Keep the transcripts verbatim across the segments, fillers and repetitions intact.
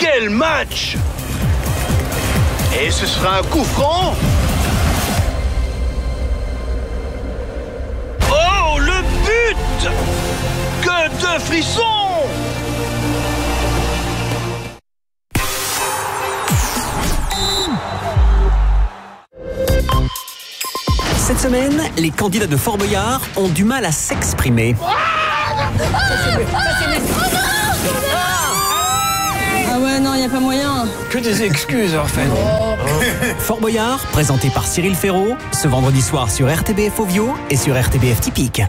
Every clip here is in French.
Quel match! Et ce sera un coup franc? Oh, le but! Que de frissons! Cette semaine, les candidats de Fort Boyard ont du mal à s'exprimer. Ah ouais, non, il n'y a pas moyen. Que des excuses, en fait. Fort Boyard, présenté par Cyril Ferraud, ce vendredi soir sur R T B F Ovio et sur R T B F Typique.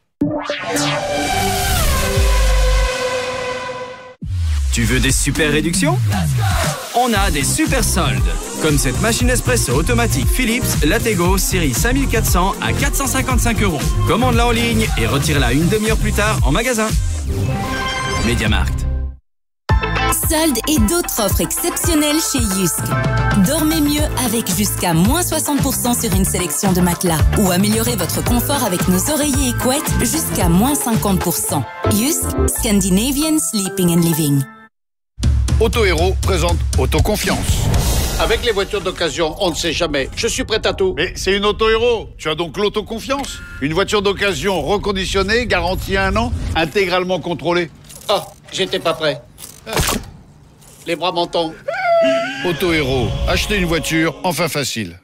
Tu veux des super réductions? On a des super soldes, comme cette machine espresso automatique Philips Lattego série cinq mille quatre cents à quatre cent cinquante-cinq euros. Commande-la en ligne et retire-la une demi-heure plus tard en magasin. MediaMarkt. Soldes et d'autres offres exceptionnelles chez Yusk. Dormez mieux avec jusqu'à moins soixante pour cent sur une sélection de matelas. Ou améliorez votre confort avec nos oreillers et couettes jusqu'à moins cinquante pour cent. Yusk, Scandinavian Sleeping and Living. Auto Héros présente Autoconfiance. Avec les voitures d'occasion, on ne sait jamais. Je suis prêt à tout. Mais c'est une Auto Héros. Tu as donc l'autoconfiance. Une voiture d'occasion reconditionnée, garantie un an, intégralement contrôlée. Oh, j'étais pas prêt. Les bras m'en tombent. Auto Héros. Acheter une voiture, enfin facile.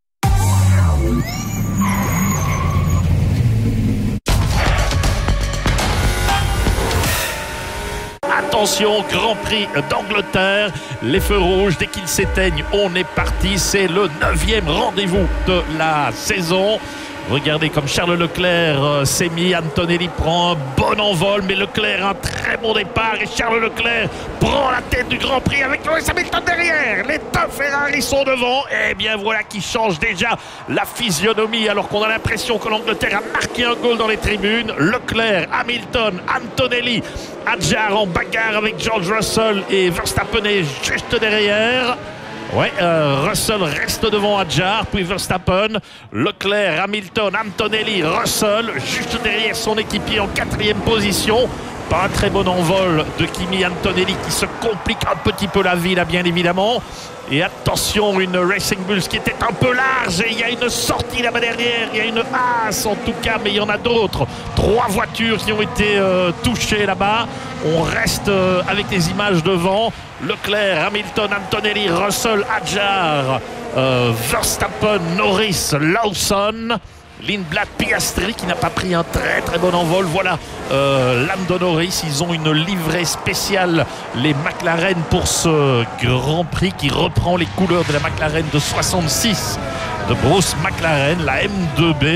Attention, Grand Prix d'Angleterre, les feux rouges, dès qu'ils s'éteignent, on est parti. C'est le neuvième rendez-vous de la saison. Regardez comme Charles Leclerc euh, s'est mis. Antonelli prend un bon envol, mais Leclerc un très bon départ. Et Charles Leclerc prend la tête du Grand Prix avec Lewis Hamilton derrière. Les deux Ferrari sont devant. Et bien voilà qui change déjà la physionomie, alors qu'on a l'impression que l'Angleterre a marqué un goal dans les tribunes. Leclerc, Hamilton, Antonelli, Hadjar en bagarre avec George Russell et Verstappen est juste derrière. Ouais, euh, Russell reste devant Hadjar, puis Verstappen, Leclerc, Hamilton, Antonelli, Russell, juste derrière son équipier en quatrième position. Pas un très bon envol de Kimi Antonelli qui se complique un petit peu la vie là, bien évidemment. Et attention, une Racing Bulls qui était un peu large et il y a une sortie là-bas derrière, il y a une Haas en tout cas, mais il y en a d'autres. Trois voitures qui ont été euh, touchées là-bas. On reste euh, avec les images devant. Leclerc, Hamilton, Antonelli, Russell, Hadjar, euh, Verstappen, Norris, Lawson. Lindblad, Piastri qui n'a pas pris un très très bon envol. Voilà euh, Lando Norris. Ils ont une livrée spéciale, les McLaren, pour ce Grand Prix qui reprend les couleurs de la McLaren de soixante-six de Bruce McLaren, la M deux B.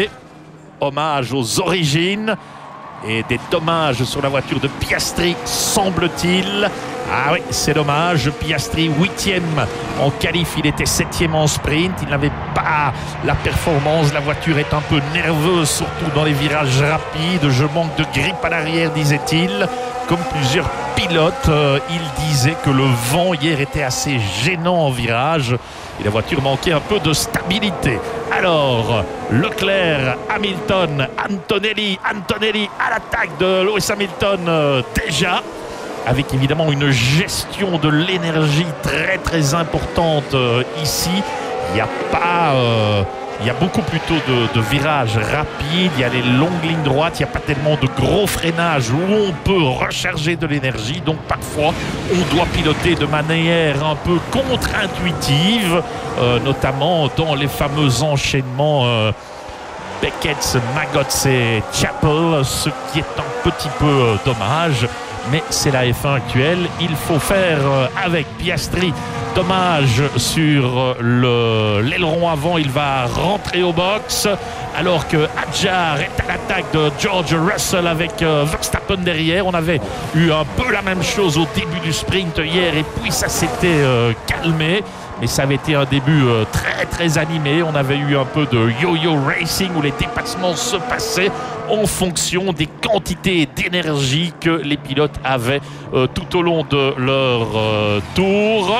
Hommage aux origines et des dommages sur la voiture de Piastri, semble-t-il. Ah oui, c'est dommage. Piastri, huitième en qualif, il était septième en sprint. Il n'avait pas la performance. La voiture est un peu nerveuse, surtout dans les virages rapides. Je manque de grippe à l'arrière, disait-il. Comme plusieurs pilotes, euh, il disait que le vent hier était assez gênant en virage. Et la voiture manquait un peu de stabilité. Alors, Leclerc, Hamilton, Antonelli, Antonelli à l'attaque de Lewis Hamilton euh, déjà. Avec évidemment une gestion de l'énergie très très importante euh, ici. Il n'y a pas... Euh, il y a beaucoup plutôt de, de virages rapides, il y a les longues lignes droites, il n'y a pas tellement de gros freinages où on peut recharger de l'énergie. Donc parfois, on doit piloter de manière un peu contre-intuitive, euh, notamment dans les fameux enchaînements euh, Beckett, Maggots et Chapel, ce qui est un petit peu euh, dommage. Mais c'est la F un actuelle, il faut faire avec. Piastri, dommage sur l'aileron avant, il va rentrer au box alors que Hadjar est à l'attaque de George Russell avec Verstappen derrière. On avait eu un peu la même chose au début du sprint hier et puis ça s'était calmé. Mais ça avait été un début euh, très très animé. On avait eu un peu de yo-yo racing où les dépassements se passaient en fonction des quantités d'énergie que les pilotes avaient euh, tout au long de leur euh, tour.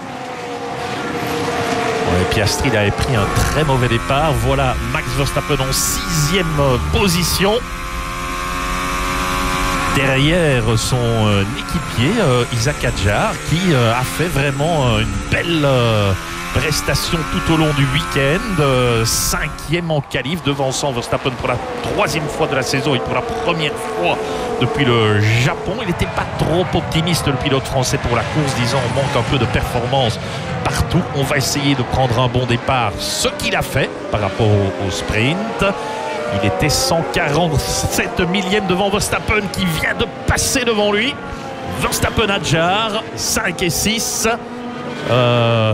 Ouais, Piastri avait pris un très mauvais départ. Voilà Max Verstappen en sixième position. derrière son euh, équipier euh, Isaac Hadjar qui euh, a fait vraiment euh, une belle euh, prestation tout au long du week-end, euh, cinquième en qualif, devançant Verstappen pour la troisième fois de la saison et pour la première fois depuis le Japon. Il n'était pas trop optimiste, le pilote français, pour la course, disant on manque un peu de performance partout, on va essayer de prendre un bon départ, ce qu'il a fait par rapport au, au sprint. Il était cent quarante-sept millième devant Verstappen qui vient de passer devant lui. Verstappen Hadjar, cinq et six. Euh,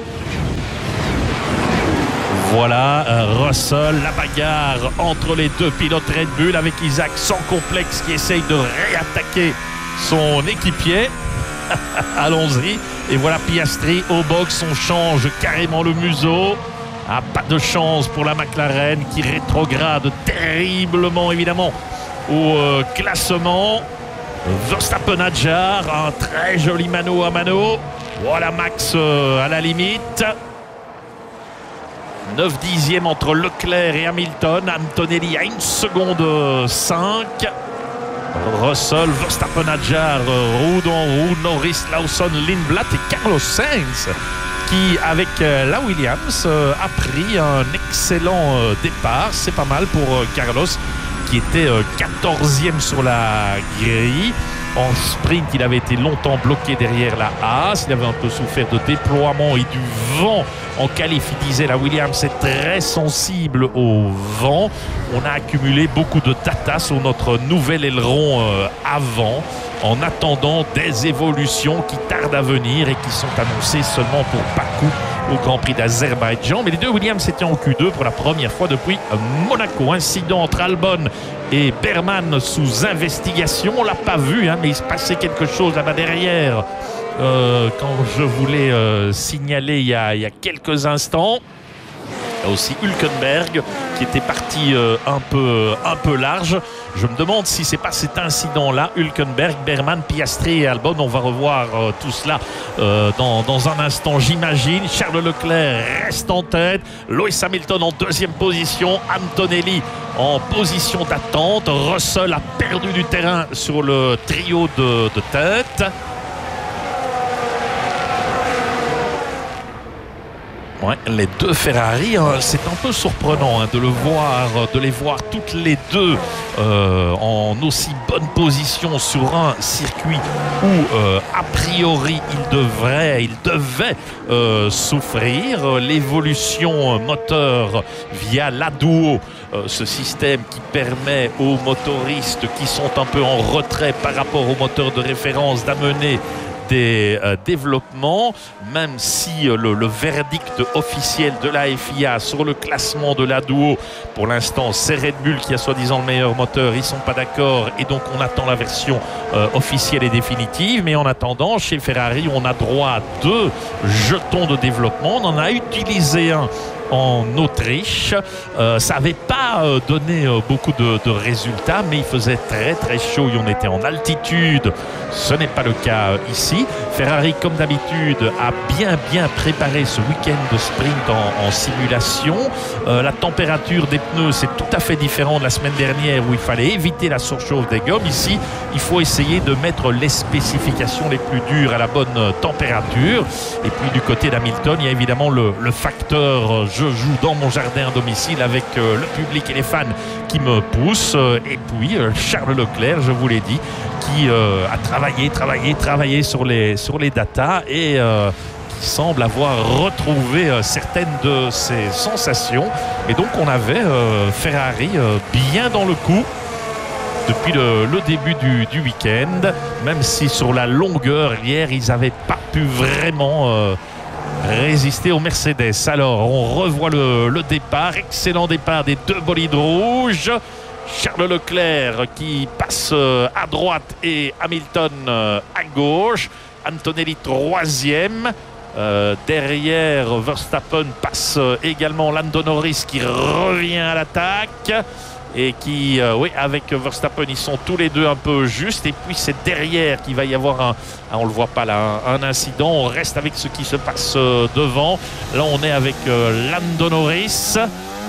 voilà, euh, Russell, la bagarre entre les deux pilotes Red Bull avec Isaac sans complexe qui essaye de réattaquer son équipier. Allons-y. Et voilà Piastri au box, on change carrément le museau. Ah, pas de chance pour la McLaren qui rétrograde terriblement évidemment au euh, classement. Verstappen Hadjar, un très joli mano à mano. Voilà Max euh, à la limite. neuf dixièmes entre Leclerc et Hamilton. Antonelli à une seconde cinq. Russell, Verstappen Hadjar, roue dans roue, Norris, Lawson, Lindblad et Carlos Sainz qui, avec euh, la Williams, euh, a pris un excellent euh, départ. C'est pas mal pour euh, Carlos, qui était euh, quatorzième sur la grille. En sprint, il avait été longtemps bloqué derrière la Haas. Il avait un peu souffert de déploiement et du vent. En qualif, il disait la Williams est très sensible au vent. On a accumulé beaucoup de data sur notre nouvel aileron euh, avant, en attendant des évolutions qui tardent à venir et qui sont annoncées seulement pour Bakou au Grand Prix d'Azerbaïdjan. Mais les deux Williams étaient en Q deux pour la première fois depuis Monaco. Incident entre Albon et Berman sous investigation. On ne l'a pas vu, hein, mais il se passait quelque chose là-bas derrière. Euh, quand je voulais euh, signaler il y, a, il y a quelques instants. Il y a aussi Hülkenberg qui était parti euh, un, peu, un peu large. Je me demande si c'est pas cet incident-là. Hülkenberg, Berman, Piastri et Albon. On va revoir euh, tout cela euh, dans, dans un instant, j'imagine. Charles Leclerc reste en tête. Lewis Hamilton en deuxième position. Antonelli en position d'attente. Russell a perdu du terrain sur le trio de, de tête. Ouais, les deux Ferrari, hein, c'est un peu surprenant hein, de le voir, de les voir toutes les deux euh, en aussi bonne position sur un circuit où euh, a priori il devrait, il devait euh, souffrir. L'évolution moteur via l'Aduo, euh, ce système qui permet aux motoristes qui sont un peu en retrait par rapport au moteur de référence d'amener des euh, développements, même si euh, le, le verdict officiel de la F I A sur le classement de la Duo, pour l'instant c'est Red Bull qui a soi-disant le meilleur moteur, ils ne sont pas d'accord et donc on attend la version euh, officielle et définitive. Mais en attendant, chez Ferrari on a droit à deux jetons de développement. On en a utilisé un en Autriche. Euh, ça n'avait pas euh, donné euh, beaucoup de, de résultats, mais il faisait très très chaud et on était en altitude. Ce n'est pas le cas euh, ici. Ferrari, comme d'habitude, a bien bien préparé ce week-end de sprint en, en simulation. Euh, la température des pneus, c'est tout à fait différent de la semaine dernière où il fallait éviter la surchauffe des gommes. Ici, il faut essayer de mettre les spécifications les plus dures à la bonne euh, température. Et puis du côté d'Hamilton, il y a évidemment le, le facteur euh, je joue dans mon jardin à domicile avec euh, le public et les fans qui me poussent. Euh, et puis euh, Charles Leclerc, je vous l'ai dit, qui euh, a travaillé, travaillé, travaillé sur les, sur les datas et euh, qui semble avoir retrouvé euh, certaines de ses sensations. Et donc on avait euh, Ferrari euh, bien dans le coup depuis le, le début du, du week-end, même si sur la longueur hier, ils n'avaient pas pu vraiment euh, résister aux Mercedes. Alors, on revoit le, le départ. Excellent départ des deux bolides rouges. Charles Leclerc qui passe à droite et Hamilton à gauche. Antonelli troisième. Euh, derrière, Verstappen passe également Lando Norris qui revient à l'attaque. Et qui, euh, oui, avec Verstappen, ils sont tous les deux un peu justes. Et puis c'est derrière qu'il va y avoir un, ah, on le voit pas là, un, un incident. On reste avec ce qui se passe euh, devant. Là, on est avec euh, Lando Norris,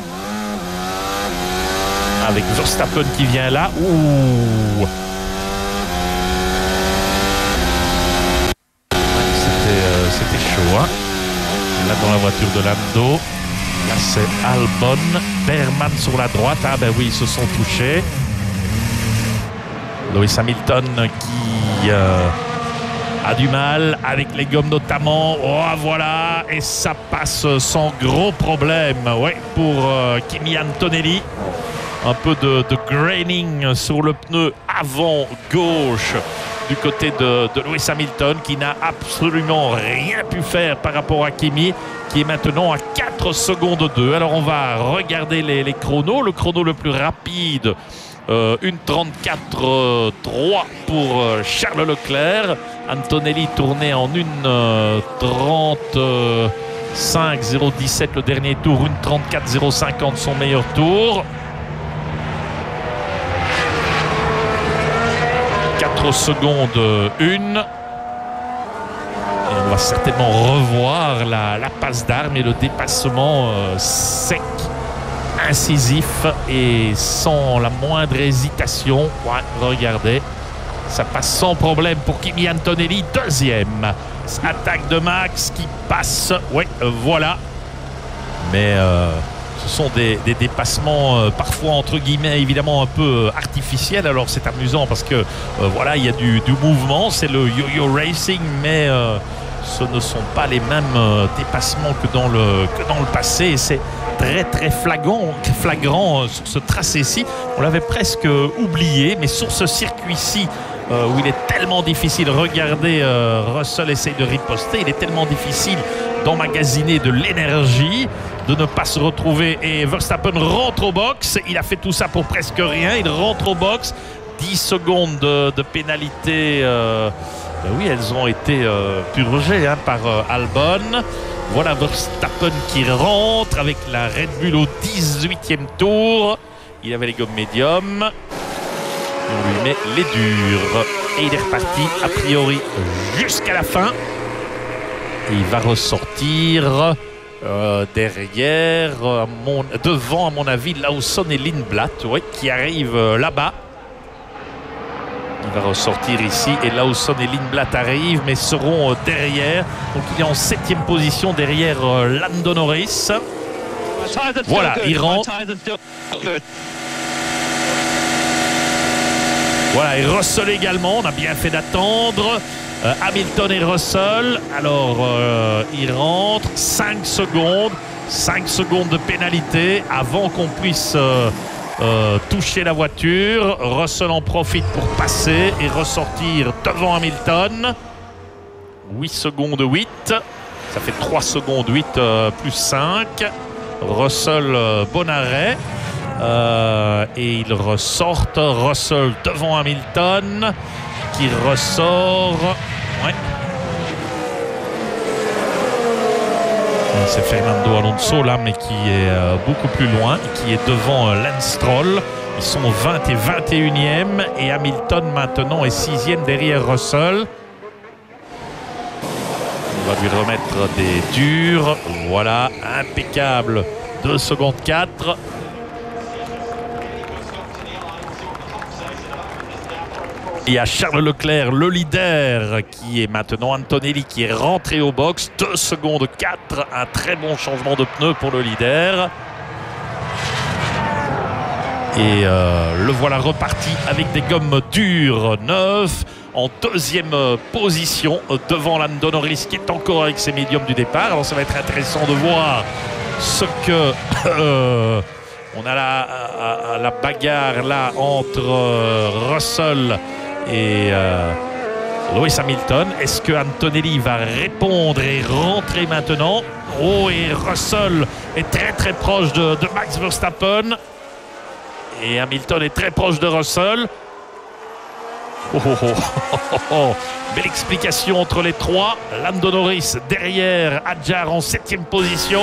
avec Verstappen qui vient là. Ouh. c'était chaud, hein. Là, dans la voiture de Lando, là, c'est Albon, Berman sur la droite. Ah, ben oui, ils se sont touchés. Lewis Hamilton qui euh, a du mal avec les gommes notamment. Oh, voilà, et ça passe sans gros problème. Ouais, pour euh, Kimi Antonelli. Un peu de, de graining sur le pneu avant gauche du côté de, de Lewis Hamilton, qui n'a absolument rien pu faire par rapport à Kimi, qui est maintenant à quatre secondes deux. Alors on va regarder les, les chronos. Le chrono le plus rapide, euh, une trente-quatre trois pour euh, Charles Leclerc. Antonelli tourné en une trente-cinq zéro dix-sept le dernier tour, une trente-quatre zéro cinquante son meilleur tour. quatre secondes une. Et on va certainement revoir la, la passe d'armes et le dépassement euh, sec, incisif et sans la moindre hésitation. Ouais, regardez, ça passe sans problème pour Kimi Antonelli, deuxième. Attaque de Max qui passe. Oui, euh, voilà. Mais euh, ce sont des, des dépassements euh, parfois entre guillemets évidemment un peu euh, artificiels. Alors c'est amusant parce que euh, voilà, il y a du, du mouvement, c'est le yo-yo racing, mais euh, ce ne sont pas les mêmes euh, dépassements que dans le, que dans le passé. Et c'est très très flagrant, flagrant euh, sur ce tracé-ci. On l'avait presque euh, oublié, mais sur ce circuit-ci euh, où il est tellement difficile, regardez, euh, Russell essaye de riposter, il est tellement difficile d'emmagasiner de l'énergie, de ne pas se retrouver, et Verstappen rentre au box. Il a fait tout ça pour presque rien. Il rentre au box, dix secondes de, de pénalité. Euh, ben oui, elles ont été euh, purgées hein, par euh, Albon. Voilà Verstappen qui rentre avec la Red Bull au dix-huitième tour. Il avait les gommes médium. On lui met les dures. Et il est reparti a priori jusqu'à la fin. Et il va ressortir euh, derrière, euh, mon, devant à mon avis, Lawson et Lindblad, ouais, qui arrivent euh, là-bas. Il va ressortir ici et Lawson et Lindblad arrivent, mais seront euh, derrière. Donc il est en septième position derrière euh, Lando Norris. Voilà, il rentre. Voilà, et Russell également, on a bien fait d'attendre. Euh, Hamilton et Russell, alors euh, ils rentrent, cinq secondes, cinq secondes de pénalité avant qu'on puisse euh, euh, toucher la voiture. Russell en profite pour passer et ressortir devant Hamilton. huit secondes huit, ça fait trois secondes huit euh, plus cinq. Russell, euh, bon arrêt. Euh, et ils ressortent, Russell devant Hamilton qui ressort. Ouais. C'est Fernando Alonso là, mais qui est euh, beaucoup plus loin, qui est devant euh, Lance Stroll. Ils sont vingt et vingt et unième et Hamilton maintenant est sixième derrière Russell. On va lui remettre des durs. Voilà, impeccable. deux secondes quatre. Il y a Charles Leclerc, le leader, qui est maintenant Antonelli, qui est rentré au box. deux secondes quatre, un très bon changement de pneu pour le leader. Et euh, le voilà reparti avec des gommes dures neuves, en deuxième position, devant Lando Norris, qui est encore avec ses médiums du départ. Alors ça va être intéressant de voir ce que... Euh, on a la, la bagarre là entre euh, Russell et euh, Lewis Hamilton. Est-ce que Antonelli va répondre et rentrer maintenant? Oh, et Russell est très très proche de, de Max Verstappen. Et Hamilton est très proche de Russell. Oh, oh, oh, oh, oh, oh. Belle explication entre les trois. Lando Norris derrière, Hadjar en septième position.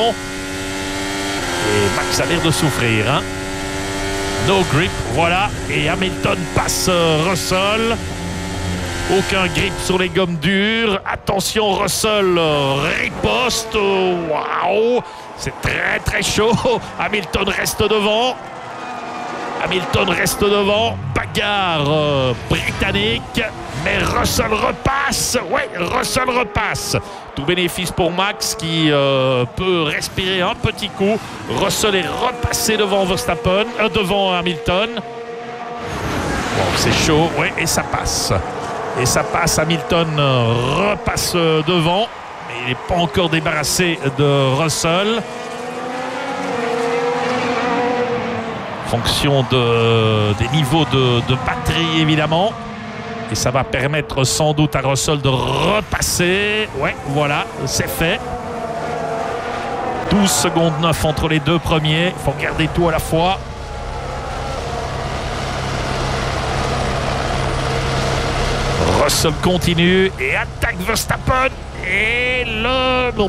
Et Max a l'air de souffrir, hein. No grip, voilà. Et Hamilton passe Russell. Aucun grip sur les gommes dures. Attention, Russell riposte. Waouh, c'est très très chaud. Hamilton reste devant. Hamilton reste devant. Bagarre euh, britannique. Mais Russell repasse. Ouais, Russell repasse. Tout bénéfice pour Max qui euh, peut respirer un petit coup. Russell est repassé devant Verstappen, euh, devant Hamilton. Bon, c'est chaud. Ouais, et ça passe. Et ça passe. Hamilton euh, repasse euh, devant. Mais il n'est pas encore débarrassé de Russell. Fonction de, des niveaux de, de batterie évidemment, et ça va permettre sans doute à Russell de repasser. Ouais, voilà, c'est fait. douze secondes neuf entre les deux premiers, il faut regarder tout à la fois. Russell continue et attaque Verstappen, et le